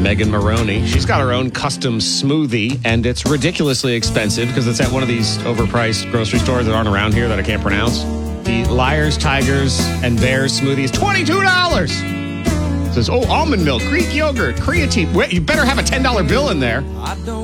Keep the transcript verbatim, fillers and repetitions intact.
Megan Maroney. She's got her own custom smoothie, and it's ridiculously expensive because it's at one of these overpriced grocery stores that aren't around here that I can't pronounce. The Liars, Tigers, and Bears smoothie is twenty-two dollars. It says, oh, almond milk, Greek yogurt, creatine. Wait, you better have a ten dollar bill in there.